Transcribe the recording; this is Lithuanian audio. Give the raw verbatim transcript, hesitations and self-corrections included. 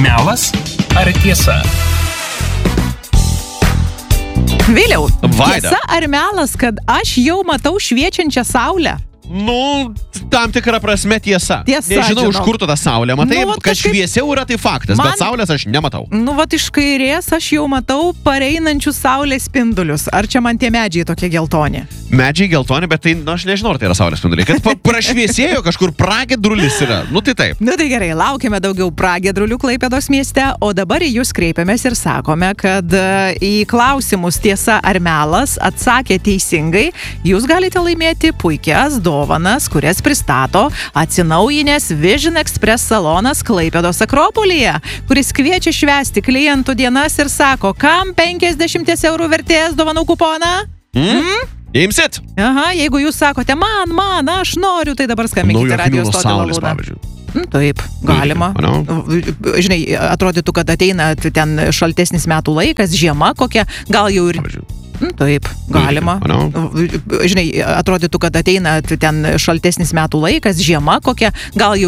Melas ar tiesa? Vėliau, Vaida. tiesa ar melas, kad aš jau matau šviečiančią saulę? Nu, tam tikrą prasme tiesa. Tiesa, Nežinau, iš žinok. kur tu tą saulę matai, Nu, vat kad kažkaip- šviesiau yra tai faktas, Man- bet saulės aš nematau. Nu, vat iš kairės aš jau matau pareinančius saulės spindulius. Ar čia man tie medžiai tokie geltoni? Medžiai geltoni, bet tai, na, aš nežinau, ar tai yra saulės spinduliai. Kad pa- prašviesėjo kažkur pragėdrulis yra. Nu, tai taip. Nu tai gerai, laukiame daugiau pragėdrulių Klaipėdos mieste, o dabar į jūs kreipiamės ir sakome, kad e, į klausimus tiesa ar melas atsakę teisingai, jūs galite laimėti puikias dovanas, kurias pristato atsinaujinęs Vision Express salonas Klaipėdos Akropolyje, kuris kviečia švęsti klientų dienas ir sako, kam penkiasdešimt eurų vertės dovanų kuponą? Mm? Imsit? Aha, jeigu jūs sakote, man, man, aš noriu, tai dabar skambinkite Naujo radio filmo stotį saulės, Lūdą. pavyzdžiui. Nu, taip, galima. Manau. Žinai, atrodytų, kad ateina ten šaltesnis metų laikas, žiema kokia, gal jau ir... Pavyzdžiui. Nu, taip, galima. Manau. Žinai, atrodytų, kad ateina ten šaltesnis metų laikas, žiema kokia, gal jau